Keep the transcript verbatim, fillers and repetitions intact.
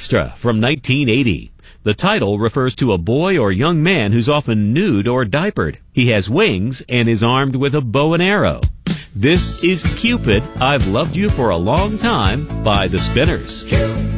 Extra from nineteen eighty. The title refers to a boy or young man who's often nude or diapered. He has wings and is armed with a bow and arrow. This is Cupid, I've Loved You for a Long Time by the Spinners.